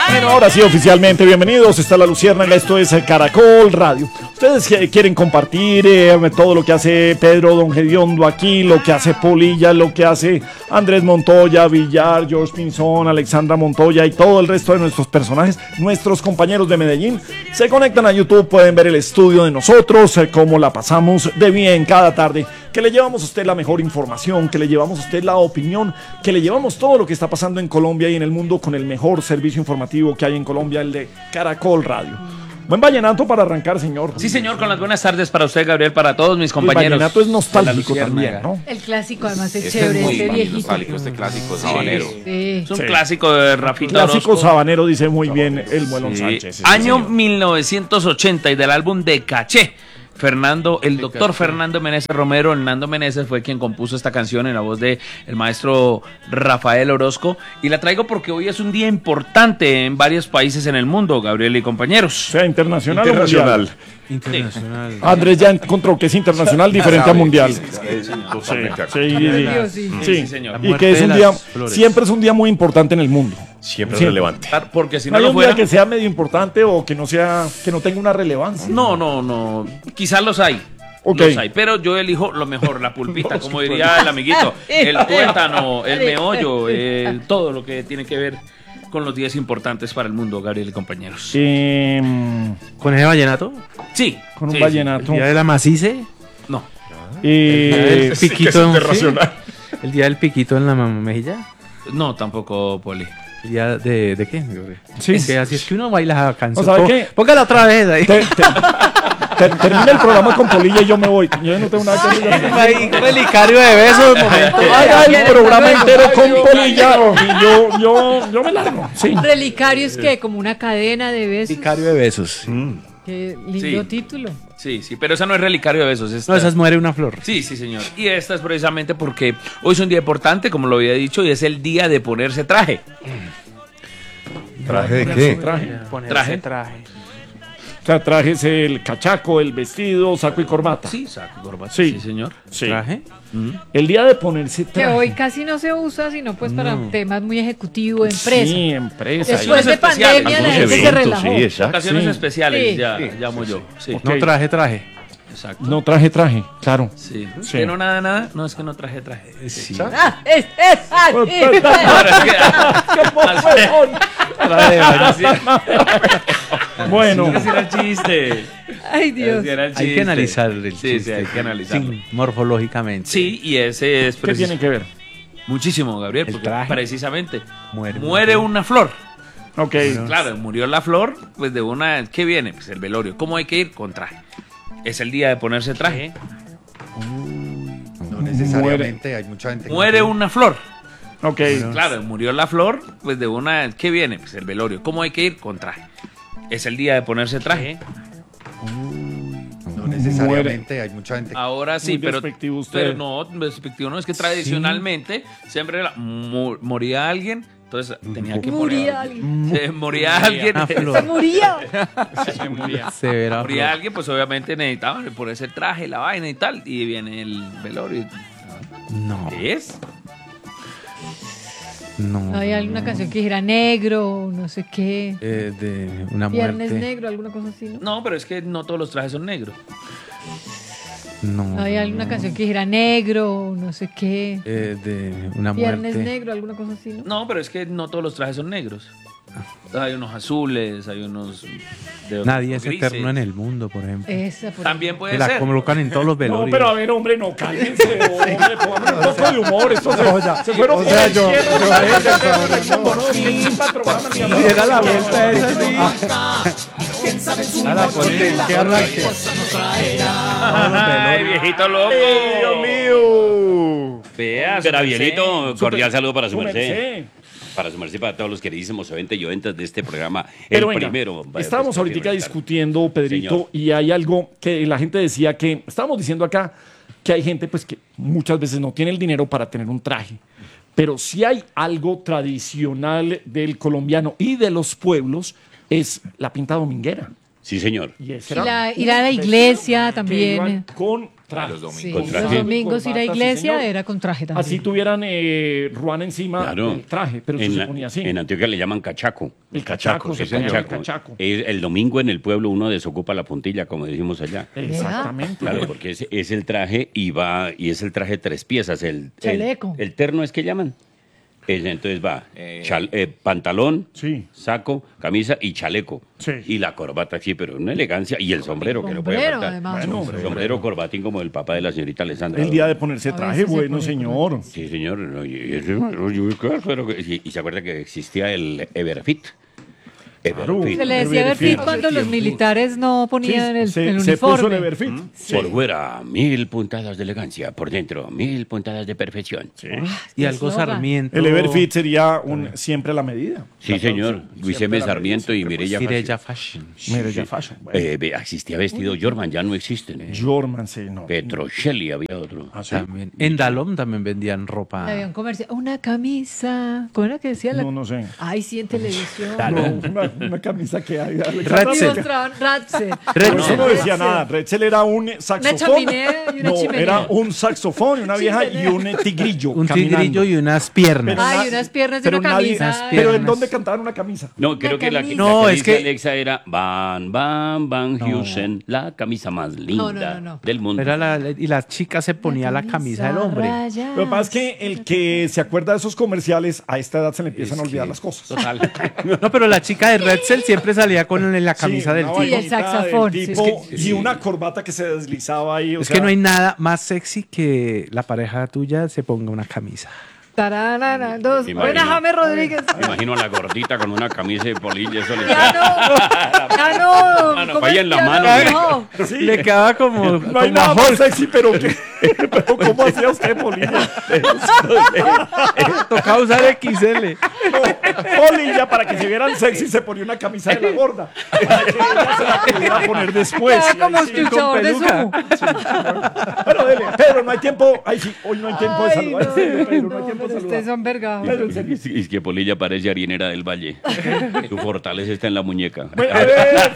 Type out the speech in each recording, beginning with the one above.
Bueno, ahora sí, oficialmente, bienvenidos. Está La Luciérnaga, esto es Caracol Radio. Ustedes quieren compartir todo lo que hace Pedro Don Gediondo aquí, lo que hace Polilla, lo que hace Andrés Montoya, Villar, George Pinzón, Alexandra Montoya y todo el resto de nuestros personajes, nuestros compañeros de Medellín. Se conectan a YouTube, pueden ver el estudio de nosotros, cómo la pasamos de bien cada tarde, que le llevamos a usted la mejor información, que le llevamos a usted la opinión, que le llevamos todo lo que está pasando en Colombia y en el mundo con el mejor servicio informativo que hay en Colombia, el de Caracol Radio. Buen vallenato para arrancar, señor. Sí, señor, con las buenas tardes para usted, Gabriel, para todos mis compañeros. El vallenato es nostálgico también, ¿no? El clásico, además, es chévere, este viejito. Nostálgico, este clásico sabanero. Sí. Es un clásico de Rafita Clásico Orozco. sabanero, dice muy bien el Muelón Sánchez. Año 1980 y del álbum de Caché. El doctor Fernando Meneses Romero, Hernando Meneses, fue quien compuso esta canción en la voz de el maestro Rafael Orozco, y la traigo porque hoy es un día importante en varios países en el mundo, Gabriel y compañeros. O sea, internacional o mundial. Internacional. Andrés ya encontró que es internacional diferente a mundial. Sí, señor. Y que es un día, siempre es un día muy importante en el mundo. Siempre relevante. Porque si No no hay lo un fuera... día que sea medio importante o que no sea, que no tenga una relevancia. No. Quizás los hay. Ok. Los hay, pero yo elijo lo mejor, la pulpita, como diría el amiguito, el tuétano, el meollo, todo lo que tiene que ver con los días importantes para el mundo, Gabriel y compañeros. ¿Con ese vallenato? Sí. Con un sí, vallenato. ¿El día de la macice? No. ¿El piquito? internacional. ¿El día del piquito en la mejilla? No, tampoco, Poli. ¿El día de qué? Sí. Es que así es que uno baila esa canción. ¿O sabe qué? Póngala otra vez ahí. Termina el programa con Polilla y yo me voy. Yo no tengo nada que decir. Ahí, relicario de besos, de momento. Haga el programa entero con Polilla y yo me largo. Sí. Relicario es que como una cadena de besos. Relicario de besos. Qué lindo Sí. título. Sí, pero esa no es relicario de besos. No, esa es muere una flor. Sí, señor. Y esta es precisamente porque hoy es un día importante, como lo había dicho, y es el día de ponerse traje. ¿Traje de qué? Ponerse Traje. O sea, trajes el cachaco, el vestido, saco y corbata. Sí, saco y corbata. Sí. Sí, señor. Sí. ¿Traje? El día de ponerse Que traje. hoy casi no se usa, sino pues para temas muy ejecutivos, empresa. Sí, empresa. Después de especiales, pandemia la algunos gente se eventos, relajó. sí, exacto. Ocasiones Sí. especiales, Sí. ya llamo yo. Sí, Ok. No traje. exacto. No traje, claro. Sí. Sí. ¿Que no nada? No, es que no traje. Sí. Ah, Ahora es que... Bueno, Ese era el chiste. Ay, Dios. Ese era el Hay chiste. que analizar el chiste. Sí, hay que analizarlo. Sí, morfológicamente. Sí, y ese es ¿qué tiene que ver? muchísimo, Gabriel, El porque traje. precisamente Muere una flor. Ok. Claro, murió la flor, pues de una... ¿Qué viene? Pues el velorio. ¿Cómo hay que ir? Con traje. Es el día de ponerse traje. No necesariamente, hay mucha gente que Muere no una flor. Ok. Claro, murió la flor, pues de una... ¿Qué viene? Pues el velorio. ¿Cómo hay que ir? Con traje. Es el día de ponerse traje. No necesariamente, hay mucha gente que Ahora sí, Muy pero... despectivo usted. Pero no, despectivo no, es que tradicionalmente siempre moría alguien, entonces tenía que Moría alguien. moría alguien. Una Se flor. moría. Severa Moría flor. alguien, pues obviamente necesitaban por ese traje, la vaina y tal, y viene el velorio. No. ¿Es? No. Hay alguna canción que dijera negro, no sé qué. De una Viernes muerte. negro, alguna cosa así, ¿no? No, pero es que no todos los trajes son negros. No. Hay alguna canción que dijera negro, no sé qué. De una Viernes muerte. negro, alguna cosa así, ¿no? No, pero es que no todos los trajes son negros. Hay unos azules, hay unos... Nadie es grises. eterno en el mundo, por ejemplo. Esa, por También Que puede la ser. colocan en todos los No, velorios. pero a ver, hombre, no, cállense, hombre, pónganme un poco de humor. Esto se fueron por el cielo, Era la vuelta esa, sí. A la potencia arranque. Ay, viejito loco. Dios mío. Vea, Gabrielito, Super- cordial saludo para su Su merced. merced. Para su merced y para todos los queridísimos oyentes y oyentas de este programa. Pero el venga, primero. estábamos pues, ahorita primero, discutiendo, Pedrito, Señor. y hay algo que la gente decía que, estábamos diciendo acá que hay gente pues que muchas veces no tiene el dinero para tener un traje, pero si hay algo tradicional del colombiano y de los pueblos, es la pinta dominguera. Sí, señor. Y ese Ir era ir a la iglesia que iban también. con traje. Los domingos. Sí, Con los traje. domingos ir a Corbata, sí, iglesia señor. era con traje también. Así tuvieran Ruan encima Claro. del traje, pero en, se la- ponía así. en Antioquia le llaman cachaco. El cachaco, Sí, se ponía señor. el cachaco. El domingo en el pueblo uno desocupa la puntilla, como decimos allá. Exactamente. Claro, porque es el traje y es el traje tres piezas. Chaleco. El terno es que llaman. Entonces va pantalón, Sí. saco, camisa y chaleco. Sí. Y la corbata, sí, pero una elegancia. Y el sombrero, que no puede Sombrero, faltar. además. Bueno, Sombrero, corbatín como el papá de la señorita Alessandra. El día de ponerse A traje, veces se bueno, pone señor. Sí, señor. No, y se acuerda que existía el Everfit. Everfit. Se le decía Everfit cuando los militares no ponían el se uniforme. puso el Everfit. Por fuera, 1000 puntadas de elegancia. Por dentro, 1000 puntadas de perfección. Sí, Y Qué algo eslogan. Sarmiento. El Everfit sería siempre a la medida. señor. Luis M. Sarmiento y Mireya Mireya Fashion. Fashion. Mire, ya fashion. Bueno, Existía vestido Jorman, ya no existen. Jorman, sí, no. Petrocelli había otro. Ah, sí. También. En Dalom también vendían ropa. Había un comercial, una camisa. ¿Cómo era que decía? No, no sé. Ay, sí, en televisión. No, una camisa que hay. Y Ratzel. mostraban Ratzel. Pero eso no Ratzel. decía nada. Retzel era un saxofón. chaminé y una no, chimenea. era un saxofón, una vieja y un tigrillo. Un caminando. tigrillo y unas piernas. Pero Ay, unas piernas y pero una nadie- camisa. Unas Pero ¿en piernas. dónde cantaban una camisa? No, creo que la camisa. No, camisa es que- de Alexa era Van Heusen, la camisa más linda no. del mundo. Y la chica se ponía la camisa del hombre. Lo que pasa es que el que se acuerda de esos comerciales, a esta edad se le empiezan a olvidar las cosas. Total. No, pero la chica de Retzel siempre salía con la camisa Sí, del una tipo. Sí, el vainita saxofón, del sí. tipo, Es y una corbata que se deslizaba ahí. o Es sea, que no hay nada más sexy que la pareja tuya se ponga una camisa. Tararara, dos. Me Buena, imagino. James Rodríguez. Me imagino a la gordita con una camisa de polilla, eso le Ya no. Mano, ¿cómo vaya es en la que mano, ya mira. no? Sí. Le quedaba como, No hay como nada a más Hulk. sexy, pero ¿cómo hacía usted, Polilla? Tocaba usar XL. Polilla, para que se vieran sexy, se ponía una camisa de la gorda. Para que ella se la pudiera poner después. Era Y como ahí sí, escuchador de peluca. sumo. Pero dele, Pedro, no hay tiempo. Ay, sí, hoy no hay tiempo de Ay, saludar. no, Pedro, no hay no, tiempo de pero saludar. ustedes son vergados. Pedro, en serio. Es que Polilla parece harinera del valle. Su fortaleza está en la muñeca. Bueno, a ver.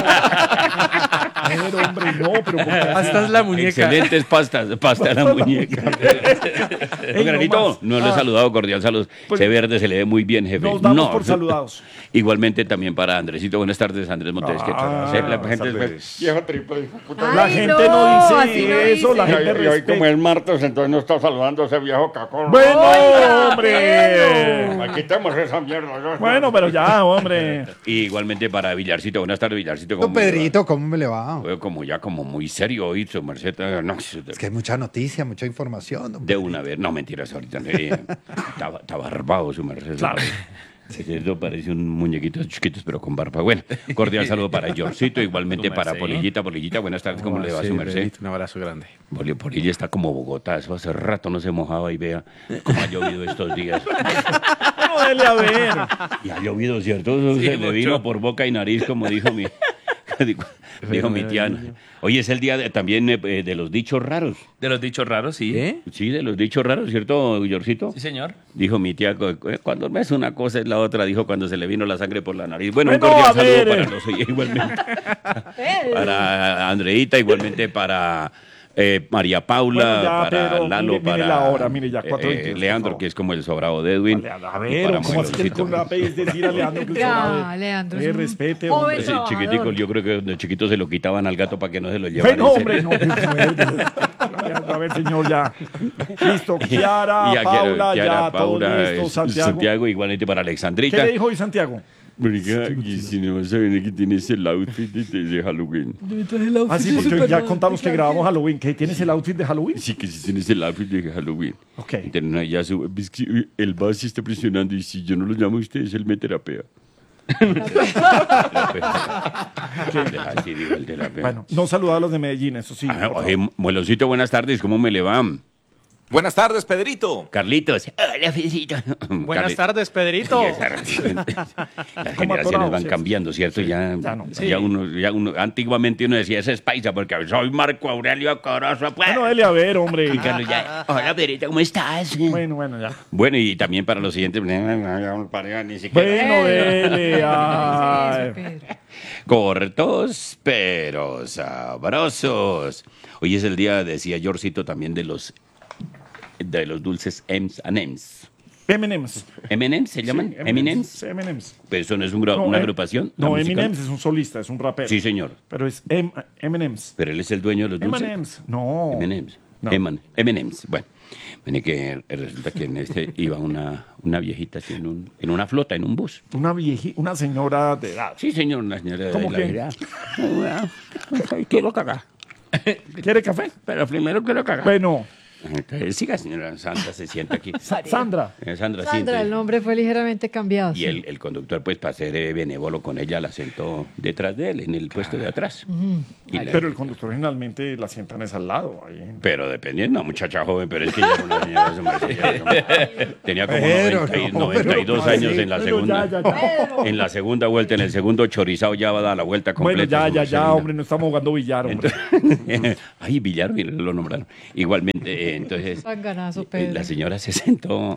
A ver, hombre, no, pero ¿por qué así? Hasta es la muñeca. Excelentes pasta en la muñeca. Ey, Granito, no más. no le he saludado, cordial saludos. Pues- Se verde, se le ve muy bien, jefe. Nos damos No. por saludados. Igualmente también para Andresito. Buenas tardes, Andrés Montes. ¿Qué tal? Sí, la gente viejo triple, hijo de puta. La Ay, gente no, no así dice no eso, la dice. gente Y hoy como respeta. es martes, entonces no está saludando a ese viejo cacón. Bueno, Oiga, hombre. Pedro. Quitemos esa mierda. Bueno, pero ya, hombre. Y igualmente para Villarcito. Buenas tardes, Villarcito. Don ¿cómo le va? Pedrito, ¿cómo me le va? Veo como ya como muy serio hoy, su merced. No, Es que hay mucha noticia, mucha información. don de Pedrito. una vez. No, mentiras, ahorita. Está barbado, su merced. Claro. Eso parece un muñequito chiquito, pero con barba. Bueno, cordial saludo para Georgito, igualmente Su para merced. Polillita. Polillita, buenas tardes, ¿cómo le va Sí, su merced? Benito, un abrazo grande. Polilla está como Bogotá, eso hace rato no se mojaba y vea cómo ha llovido estos días. No, dele a ver. Y ha llovido, ¿cierto? Eso Sí, se le mucho. vino por boca y nariz, como dijo mi tía. Hoy es el día también de los dichos raros. De los dichos raros, sí. ¿Eh? Sí, de los dichos raros, ¿cierto, Georgito? Sí, señor. Dijo mi tía, cuando no es una cosa es la otra, dijo cuando se le vino la sangre por la nariz. Bueno, Bueno, un cordial a ver. saludo para los igualmente. Para Andreita, igualmente para María Paula, Bueno, ya, para Pedro, Lalo, mire para la hora, mire ya, 4:22, Leandro, por que es como el sobrado de Edwin. A y ver, para ¿cómo así que Moisésito. con la es decir a Leandro que Ya, Leandro es un respete, joven hombre. Ese trabajador. chiquitico, yo creo que de chiquito se lo quitaban al gato para que no se lo llevaran. Bueno, en serio. hombre, no. A ver, señor, ya. Listo, Kiara, Y a Paula, Kiara, ya, Paula, todo listo, Santiago. igualmente para ¿Qué Alexandrita. le dijo hoy Santiago? Marica, y si no saben que tienes el outfit de Halloween. Ah, sí, porque ya contamos que grabamos Halloween. ¿Qué tienes el outfit de Halloween? Sí, que si tienes el outfit de Halloween. Ok. Entonces, ya es que el base está presionando y si yo no lo llamo a ustedes, él me terapea. Así digo, el terapea. Bueno, no saludar a los de Medellín, eso sí. Ah, por favor. oye, Mueloncito, buenas tardes, ¿cómo me le va? Buenas tardes, Pedrito. Carlitos. Hola, Fecito. Buenas tardes, Pedrito. Las generaciones atorado, van ¿cierto? cambiando, ¿cierto? Ya, ya no. ya uno, antiguamente uno decía, ese es paisa, porque soy Marco Aurelio Corozo. Pues. Bueno, dele a ver, hombre. Y Carlos ya, hola, Pedrito, ¿cómo estás? Bueno, ya. Bueno, y también para los siguientes, ni siquiera. Bueno, dele. Sí, ay. Pedro. Cortos, pero sabrosos. Hoy es el día, decía Yorcito, también de los dulces M&M's. M&M's. ¿M&M's se llaman? Sí, ¿M&M's? Sí, M&M's. Pero eso no es No, una agrupación. No, musical. Eminems es un solista, es un rapero. Sí, señor. Pero es M&M's. Pero él es el dueño de los dulces. M&M's. No. M&M's. No. M&M's. Bueno, viene que resulta que en este iba una viejita así en una flota, en un bus. Una señora de edad. Sí, señor, una señora de ¿Cómo la que? edad. Quiero cagar. ¿Quiere café? Pero primero quiero cagar. Bueno, Entonces, siga, señora Sandra, se sienta aquí. Sandra. Sandra, Sandra, siéntese. el nombre fue ligeramente cambiado. Y sí. el conductor, pues, para ser benévolo con ella, la sentó detrás de él, en el puesto de atrás. Y la- Pero el conductor generalmente la sientan es al lado. Ahí. Pero dependiendo, muchacha joven, pero es que ya era una señora, su merced, ya era una- tenía como Pero 90 y no, 92 pero años así. en la Pero segunda. ya. En la segunda vuelta, en el segundo chorizado ya va a dar la vuelta Bueno, completa. su merced, ya, linda. hombre, no estamos jugando billar, hombre. Ay, Villar, mire, lo nombraron. Igualmente, entonces, Sanganazo, Pedro. la señora se sentó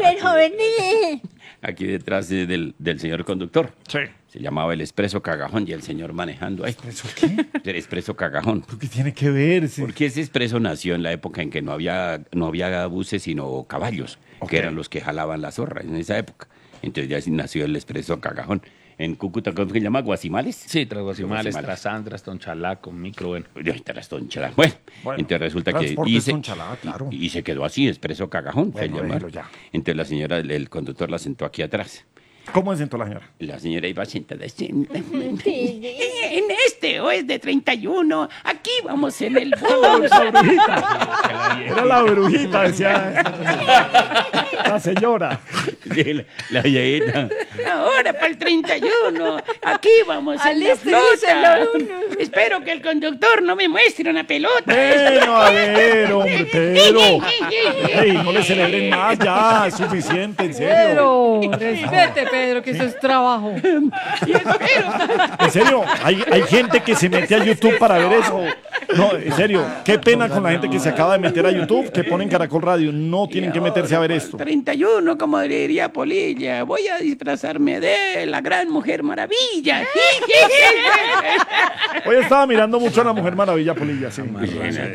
aquí detrás del señor conductor. Sí. Se llamaba el Expreso Cagajón y el señor manejando ahí. ¿Eso qué? El Expreso Cagajón. ¿Qué tiene que ver? Sí. Porque ese expreso nació en la época en que no había buses, sino caballos, Ok. que eran los que jalaban la zorra en esa época. Entonces ya sí nació el expreso Cagajón. En Cúcuta, ¿cómo se llama? ¿Guasimales? Sí, tras Guasimales, Guasimales. tras Sandras, Tonchalaco, Micro, bueno. Ay, Tonchala. Bueno, Bueno, entonces resulta que... Transportes Tonchalá, claro. y se quedó así, expreso Cagajón. Bueno, se llamaron. déjelo ya. Entonces la señora, el conductor la sentó aquí atrás. ¿Cómo se sentó la señora? La señora iba sentada así. En este, o es de 31. Aquí vamos en el bus. Era la brujita, decía la señora. Sí, la viejita. Ahora para el 31. Aquí vamos en la Alístenselo, flota. Espero que el conductor no me muestre una pelota. Bueno, a ver, hombre, Pedro. Ey, no le celebren más, ya, es suficiente, en serio. Pedro, respete, Pedro, que eso es trabajo. En serio, hay gente que se mete a YouTube para ver eso. No, en serio, qué pena con la gente que se acaba de meter a YouTube, que ponen Caracol Radio. No tienen que meterse a ver esto. 31, como diría Polilla. Voy a disfrazarme de la gran Mujer Maravilla. Hoy estaba mirando mucho a la Mujer Maravilla, Polilla, sí.